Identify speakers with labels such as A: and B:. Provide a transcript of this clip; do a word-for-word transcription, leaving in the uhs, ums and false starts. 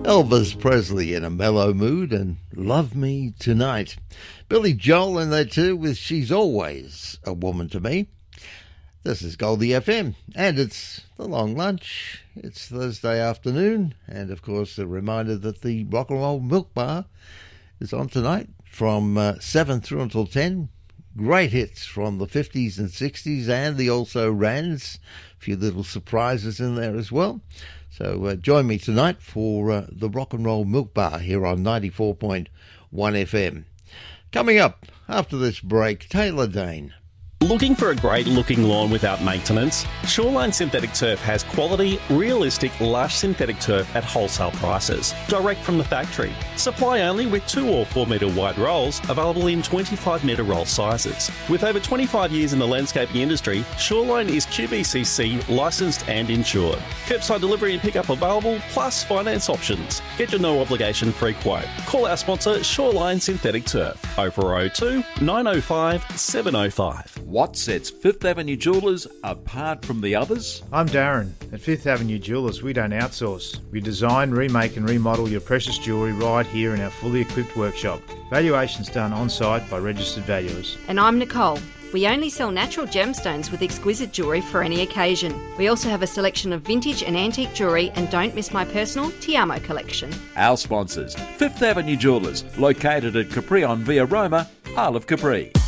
A: Elvis Presley in a mellow mood and Love Me Tonight. Billy Joel in there too with She's Always a Woman to Me. This is Goldie F M and it's the long lunch. It's Thursday afternoon and of course a reminder that the Rock and Roll Milk Bar is on tonight from uh, seven through until ten. Great hits from the fifties and sixties and the also rans. A few little surprises in there as well. So uh, join me tonight for uh, the Rock and Roll Milk Bar here on ninety-four point one F M. Coming up after this break, Taylor Dane.
B: Looking for a great looking lawn without maintenance? Shoreline Synthetic Turf has quality, realistic, lush synthetic turf at wholesale prices, direct from the factory. Supply only with two or four metre wide rolls, available in twenty-five metre roll sizes. With over twenty-five years in the landscaping industry, Shoreline is Q B C C licensed and insured. Curbside delivery and pickup available, plus finance options. Get your no obligation free quote. Call our sponsor Shoreline Synthetic Turf, oh four oh two, nine oh five, seven oh five.
C: What sets Fifth Avenue Jewellers apart from the others?
D: I'm Darren. At Fifth Avenue Jewellers, we don't outsource. We design, remake and remodel your precious jewellery right here in our fully equipped workshop. Valuations done on-site by registered valuers.
E: And I'm Nicole. We only sell natural gemstones with exquisite jewellery for any occasion. We also have a selection of vintage and antique jewellery, and don't miss my personal Ti Amo collection.
C: Our sponsors, Fifth Avenue Jewellers, located at Capri on Via Roma, Isle of Capri.